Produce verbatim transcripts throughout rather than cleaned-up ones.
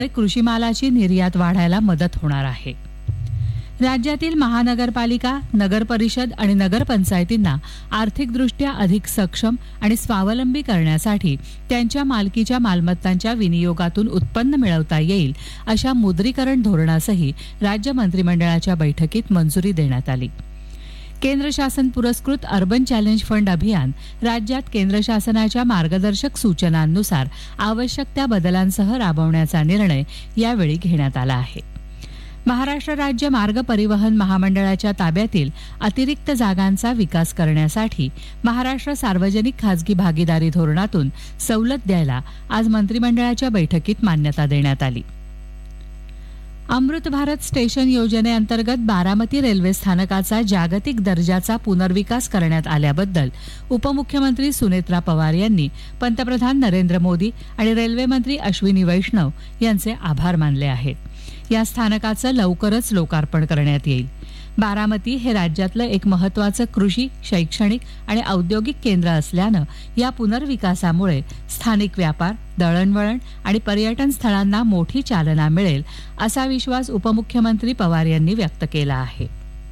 कृषी मालाची निर्यात वाढायला मदत होणार आहे. राज्यातील महानगरपालिका, नगर परिषद आणि नगरपंचायतींना आर्थिकदृष्ट्या अधिक सक्षम आणि स्वावलंबी करण्यासाठी त्यांच्या मालकीच्या मालमत्तांच्या विनियोगातून उत्पन्न मिळवता येईल अशा मुद्रीकरण धोरणासही राज्य मंत्रिमंडळाच्या बैठकीत मंजुरी देण्यात आली. केंद्र शासन पुरस्कृत अर्बन चॅलेंज फंड अभियान राज्यात केंद्र शासनाच्या मार्गदर्शक सूचनांनुसार आवश्यक त्या बदलांसह राबवण्याचा निर्णय यावेळी घेण्यात आला आहे. महाराष्ट्र राज्य मार्ग परिवहन महामंडळाच्या ताब्यातील अतिरिक्त जागांचा विकास करण्यासाठी महाराष्ट्र सार्वजनिक खासगी भागीदारी धोरणातून सवलत द्यायला आज मंत्रिमंडळाच्या बैठकीत मान्यता देण्यात आली. अमृत भारत स्टेशन योजनेअंतर्गत बारामती रेल्वे स्थानकाचा जागतिक दर्जाचा पुनर्विकास करण्यात आल्याबद्दल उपमुख्यमंत्री सुनेत्रा पवार यांनी पंतप्रधान नरेंद्र मोदी आणि रेल्वे मंत्री अश्विनी वैष्णव यांचे आभार मानले आहेत. या स्थानकाचं लवकरच लोकार्पण करण्यात येईल. बारामती हे राज्यातलं एक महत्त्वाचं कृषी, शैक्षणिक आणि औद्योगिक केंद्र असल्यानं या पुनर्विकासामुळे स्थानिक व्यापार, दळणवळण आणि पर्यटन स्थळांना मोठी चालना मिळेल असा विश्वास उपमुख्यमंत्री पवार यांनी व्यक्त केला आहे.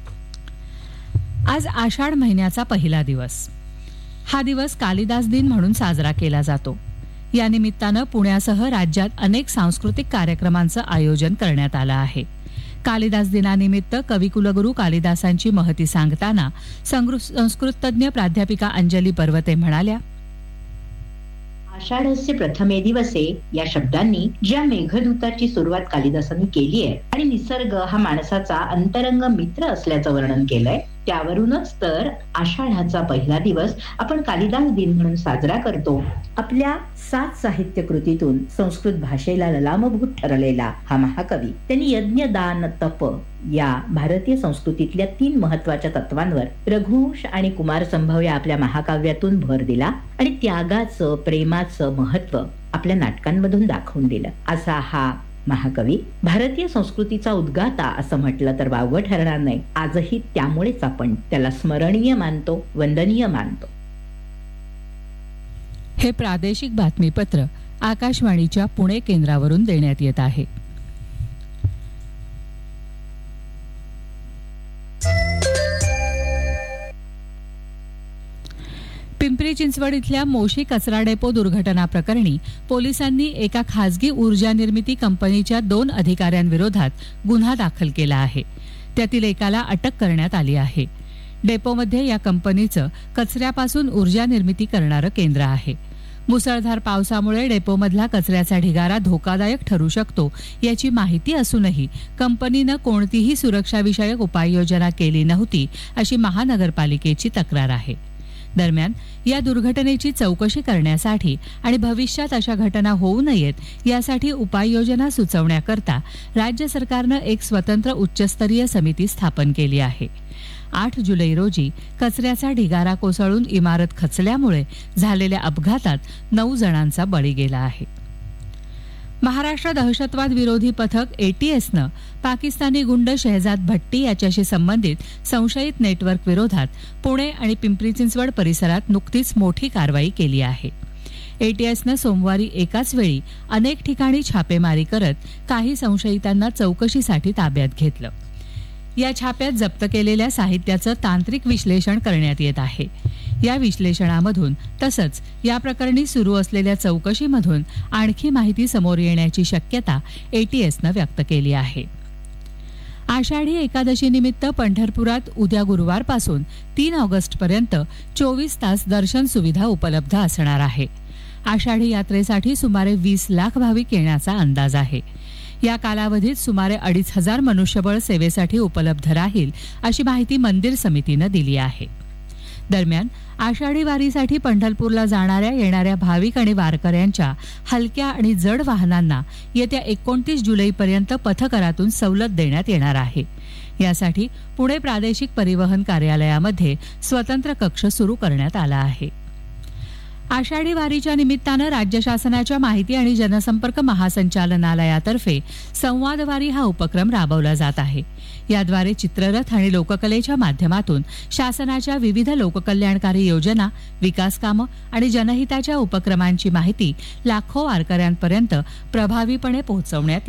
आज आषाढ महिन्याचा पहिला दिवस. हा दिवस कालिदास दिन म्हणून साजरा केला जातो. या निमित्तानं पुण्यासह राज्यात अनेक सांस्कृतिक कार्यक्रमांचं आयोजन करण्यात आलं आहे. कालिदास दिनानिमित्त कविकुलगुरू कालिदासांची महती सांगताना संस्कृतज्ञ प्राध्यापिका अंजली पर्वते म्हणाल्या, आषाढस्य प्रथमे दिवसे या शब्दांनी ज्या मेघदूताची सुरुवात कालिदासांनी केली आहे आणि निसर्ग हा माणसाचा अंतरंग मित्र असल्याचं वर्णन केलंय, त्यावरूनच तर आषाढाचा पहिला दिवस आपण कालिदास दिन म्हणून साजरा करतो. आपल्या सात साहित्य कृतीतून संस्कृत भाषेला ललामभूत ठरलेला हा महाकवी त्यांनी यज्ञ, दान, तप या भारतीय संस्कृतीतल्या तीन महत्वाच्या तत्वांवर रघुवंश आणि कुमार संभव या आपल्या महाकाव्यातून भर दिला आणि त्यागाचं, प्रेमाचं महत्व आपल्या नाटकांमधून दाखवून दिलं. असा हा महाकवी भारतीय संस्कृतीचा उद्गाता असं म्हटलं तर वावगं ठरणार नाही. आजही त्यामुळेच आपण त्याला स्मरणीय मानतो, वंदनीय मानतो. हे प्रादेशिक बातमीपत्र आकाशवाणीच्या पुणे केंद्रावरून देण्यात येत आहे. पिंपरी चिंचवड इथल्या मोशी कचरा डेपो दुर्घटना प्रकरणी पोलिसांनी एका खासगी ऊर्जा निर्मिती कंपनीच्या दोन अधिकाऱ्यांविरोधात गुन्हा दाखल केला आहे. त्यातील एकाला अटक करण्यात आली आहे. डेपोमध्ये या कंपनीचं कचऱ्यापासून ऊर्जा निर्मिती करणारं केंद्र आहे. मुसळधार पावसामुळे डेपोमधला कचऱ्याचा ढिगारा धोकादायक ठरू शकतो याची माहिती असूनही कंपनीनं कोणतीही सुरक्षाविषयक उपाययोजना केली नव्हती अशी महानगरपालिकेची तक्रार आहे. दरम्यान या दुर्घटनेची चौकशी करण्यासाठी आणि भविष्यात अशा घटना होऊ नयेत यासाठी उपाययोजना सुचवण्याकरता राज्य सरकारनं एक स्वतंत्र उच्चस्तरीय समिती स्थापन केली आहे. आठ जुलै रोजी कचऱ्याचा ढिगारा कोसळून इमारत खचल्यामुळे झालेल्या अपघातात नऊ जणांचा बळी गेला आहे. महाराष्ट्र दहशतवाद विरोधी पथक एटीएसनं पाकिस्तानी गुंड शहजाद भट्टी याच्याशी संबंधित संशयित नेटवर्क विरोधात पुणे आणि पिंपरी चिंचवड परिसरात नुकतीच मोठी कारवाई केली आहे. एटीएसनं सोमवारी एकाच वेळी अनेक ठिकाणी छापेमारी करत काही संशयितांना चौकशीसाठी ताब्यात घेतलं. या छाप्यात जप्त केलेल्या साहित्याचं तांत्रिक विश्लेषण करण्यात येत आहे. या विश्लेषणामधून तसंच या प्रकरणी सुरू असलेल्या चौकशीमधून आणखी माहिती समोर येण्याची शक्यता एटीएसनं व्यक्त केली आहे. आषाढी एकादशी निमित्त पंढरपुरात उद्या गुरुवारपासून तीन ऑगस्ट पर्यंत चोवीस तास दर्शन सुविधा उपलब्ध असणार आहे. आषाढी यात्रेसाठी सुमारे वीस लाख भाविक येण्याचा अंदाज आहे. या कालावधीत सुमारे अडीच हजार मनुष्यबळ सेवेसाठी उपलब्ध राहील अशी माहिती मंदिर समितीनं दिली आहे. दरम्यान आषाढी वारीसाठी पंढरपूरला जाणाऱ्या येणाऱ्या भाविक आणि वारकऱ्यांच्या हलक्या आणि जड वाहनांना येत्या एकोणतीस जुलैपर्यंत पथकरातून सवलत देण्यात येणार आहे. यासाठी पुणे प्रादेशिक परिवहन कार्यालयामध्ये स्वतंत्र कक्ष सुरू करण्यात आला आहे. आषाढी वारीच्या निमित्तानं राज्य शासनाच्या माहिती आणि जनसंपर्क महासंचालनालयातर्फे संवाद वारी हा उपक्रम राबवला जात आहे. याद्वारे चित्ररथ आणि लोककलेच्या माध्यमातून शासनाच्या विविध लोककल्याणकारी योजना, विकास कामं आणि जनहिताच्या उपक्रमांची माहिती लाखो वारकऱ्यांपर्यंत प्रभावीपणे पोहोचवण्यात